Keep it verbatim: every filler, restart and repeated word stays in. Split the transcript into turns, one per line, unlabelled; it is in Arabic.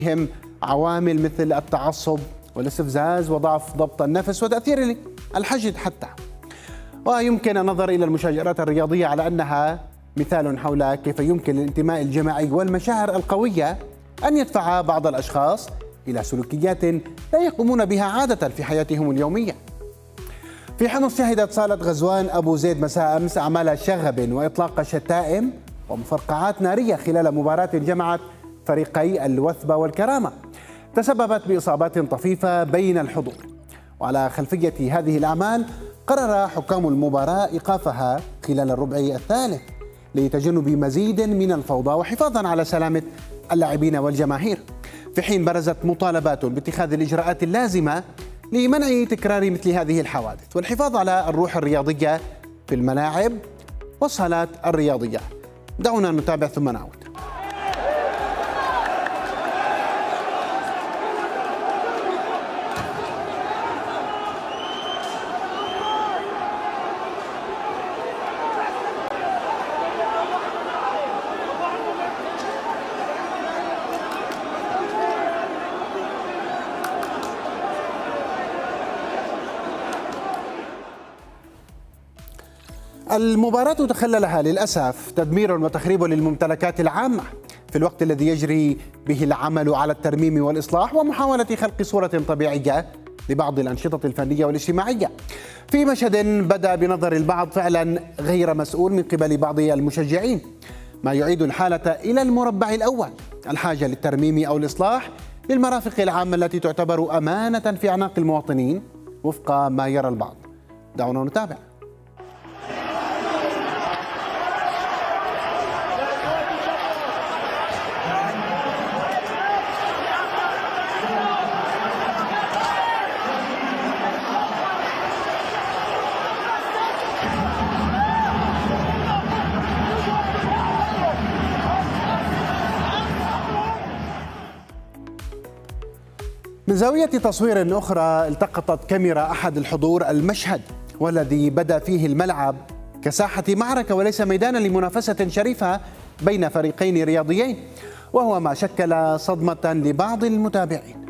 هم عوامل مثل التعصب والاستفزاز وضعف ضبط النفس وتأثير الحشد حتى. ويمكن النظر إلى المشاجرات الرياضية على أنها مثال حول كيف يمكن للانتماء الجماعي والمشاعر القوية أن يدفع بعض الأشخاص إلى سلوكيات لا يقومون بها عادة في حياتهم اليومية. في حمص شهدت صالة غزوان أبو زيد مساء أمس أعمال شغب وإطلاق شتائم ومفرقعات نارية خلال مباراة جمعت فريقي الوثبة والكرامة تسببت بإصابات طفيفة بين الحضور. وعلى خلفية هذه الأعمال قرر حكام المباراة إيقافها خلال الربع الثالث لتجنب مزيد من الفوضى وحفاظا على سلامة اللاعبين والجماهير، في حين برزت مطالبات باتخاذ الإجراءات اللازمة لمنع تكرار مثل هذه الحوادث والحفاظ على الروح الرياضية في الملاعب والصالات الرياضية. دعونا نتابع ثم نعود. المباراة تخللها للأسف تدمير وتخريب للممتلكات العامة في الوقت الذي يجري به العمل على الترميم والإصلاح ومحاولة خلق صورة طبيعية لبعض الأنشطة الفنية والاجتماعية، في مشهد بدأ بنظر البعض فعلا غير مسؤول من قبل بعض المشجعين، ما يعيد الحالة إلى المربع الأول، الحاجة للترميم أو الإصلاح للمرافق العامة التي تعتبر أمانة في أعناق المواطنين وفق ما يرى البعض. دعونا نتابع. من زاوية تصوير أخرى التقطت كاميرا أحد الحضور المشهد والذي بدا فيه الملعب كساحة معركة وليس ميدانا لمنافسة شريفة بين فريقين رياضيين، وهو ما شكل صدمة لبعض المتابعين.